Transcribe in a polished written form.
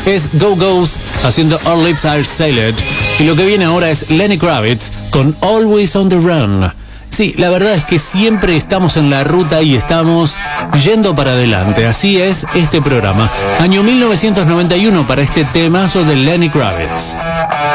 es Go-Go's haciendo Our Lips Are Sealed. Y lo que viene ahora es Lenny Kravitz con Always on the Run. Sí, la verdad es que siempre estamos en la ruta y estamos yendo para adelante. Así es este programa. Año 1991 para este temazo de Lenny Kravitz.